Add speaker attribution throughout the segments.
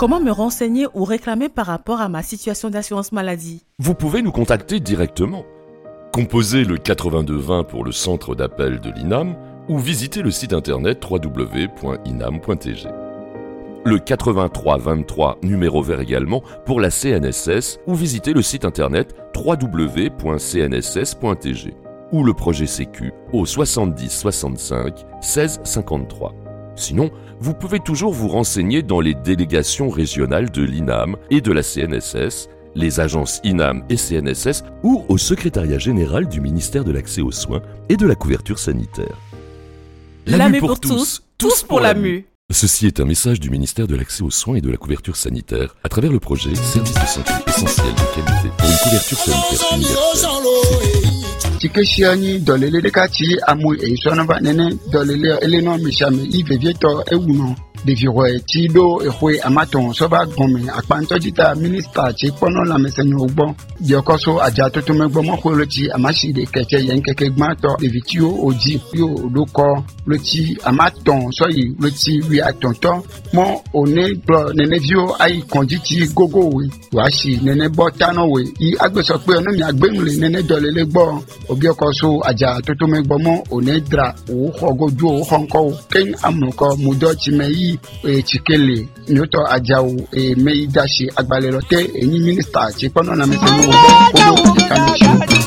Speaker 1: Comment me renseigner ou réclamer par rapport à ma situation d'assurance maladie?
Speaker 2: Vous pouvez nous contacter directement. Composez le 8220 pour le centre d'appel de l'INAM ou visitez le site internet www.inam.tg. Le 8323 numéro vert également pour la CNSS ou visitez le site internet www.cnss.tg ou le projet Sécu au 70 65 16 53. Sinon, vous pouvez toujours vous renseigner dans les délégations régionales de l'INAM et de la CNSS, les agences INAM et CNSS ou au secrétariat général du ministère de l'Accès aux soins et de la couverture sanitaire.
Speaker 1: L'AMU pour tous, tous pour l'AMU.
Speaker 2: Ceci est un message du ministère de l'Accès aux soins et de la couverture sanitaire à travers le projet Service de santé essentiel de qualité pour une couverture sanitaire universelle.
Speaker 3: Tikeshiani dolele dekati amu eisona banene dolele eleno mishame ivevieto ewuno deviroe tido ehwe amaton soba gome akpanto jita minister ti pono la mesenyo ogbo diokoso aja toto megbo mo ko loti amashi de keke yen keke gmato devitio oji yo loko loti amaton soyi loti wi atonto mo one bro nenevio ai konjiti gogo we washi nene botano we I agbeso pe onu mi agbemule nene dolele gbo obiokoso aja toto megbo mo one dra o hogoju o honko ken amuko mudochi meyi chikele nyoto ajawo meidashi agbalelote enyi minister ti pono na mesenu odo kanichi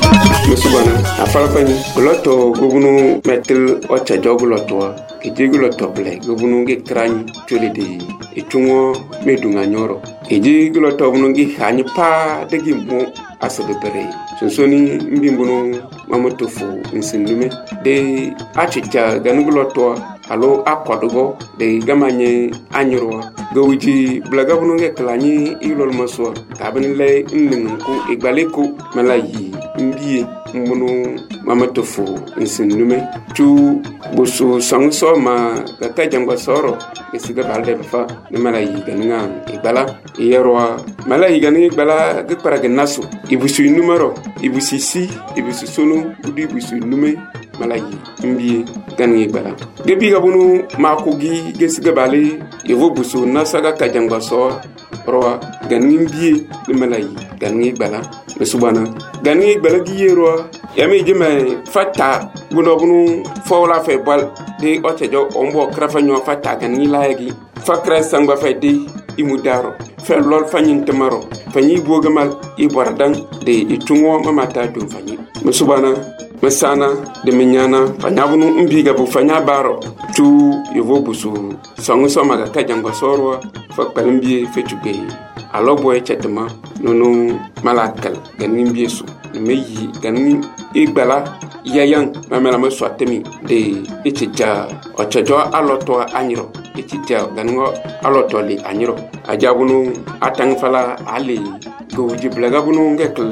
Speaker 4: musubana afalapani loto gobunu metel ocha joguloto kijeguloto ble gobunu ge krani tolede etungo medunga nyoro kijeguloto bunu ge hani pa degi mo asodebere sonsoni mbimbuno mamotofu nsindume de achicha ganuguloto alo akwadogo de gamanye anyurwa gowiji blaga bunu ge klani ilol maswa kabin le nningu igbaleko malayi mbiye mbunu mamatofu nsindume tu busu sangso ma kaka jangwa soro esiga balde fa ne malayi ganinga igbala yerwa malayi ganinga igbala ge paraga nasu ibusu numero ibusu si ibusu sonu udi ibusu nume malayi mbiye ganinga igbala gebi gabunu makugi gesiga bale yevo busu nasaga kajangwa soro roa ganinga mbiye ne malayi ganinga igbala mesubana ganinga igbala giyerwa yami jeme fata bunu fola fe bal de otejo ombo krafa nyo fata ganinga layagi fakra sangba fe de imudaro fe lol fanyin temaro fanyi bogamal ibordan de itungo mamata dum fanyi mesubana mesana de minyana fanyabunu mbiga bu fanya baro tu yevo busu sangu somaga kajangwa sorwa fakpalimbi fetuge alobo echetema nono malakal ganin biesu meyi ganin igbala yayan mamela maswatemi de echeja ochejo aloto anyiro echeja ganingo aloto le anyiro ajabunu atangfala ali goji blagabunu ngekl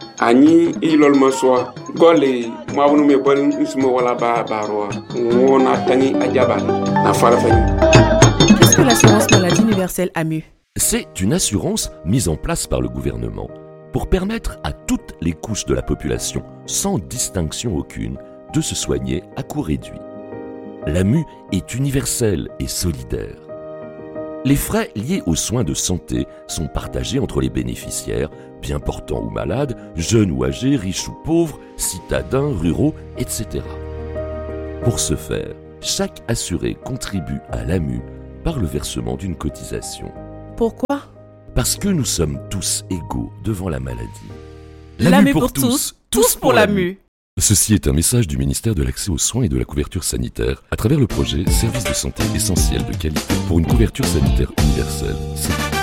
Speaker 4: ani ilol maswa gole mabunu me bol nsmo wala barwa wona tangi ajaba na farafani.
Speaker 1: Qu'est-ce que l'assurance maladie universelle AMU?
Speaker 2: C'est une assurance mise en place par le gouvernement pour permettre à toutes les couches de la population, sans distinction aucune, de se soigner à coût réduit. L'AMU est universelle et solidaire. Les frais liés aux soins de santé sont partagés entre les bénéficiaires, bien portants ou malades, jeunes ou âgés, riches ou pauvres, citadins, ruraux, etc. Pour ce faire, chaque assuré contribue à l'AMU par le versement d'une cotisation.
Speaker 1: Pourquoi?
Speaker 2: Parce que nous sommes tous égaux devant la maladie.
Speaker 1: L'AMU pour tous, tous pour l'AMU.
Speaker 2: Ceci est un message du ministère de l'Accès aux soins et de la couverture sanitaire à travers le projet Service de santé essentiel de qualité pour une couverture sanitaire universelle.